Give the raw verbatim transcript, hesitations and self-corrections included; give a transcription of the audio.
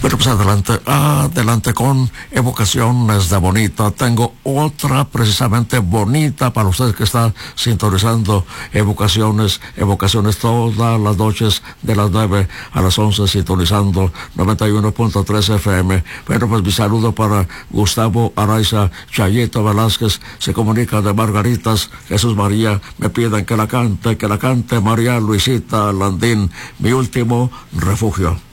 Bueno, pues adelante, adelante con evocaciones de bonita. Tengo otra precisamente bonita para ustedes que están sintonizando evocaciones, evocaciones todas las noches de las nueve a las once, sintonizando noventa y uno punto tres F M. Bueno, pues mi saludo para Gustavo Araiza, Chayito Velázquez, se comunica de Margaritas, Jesús María, me piden que la cante, que la cante María Luisita Landín, mi último refugio.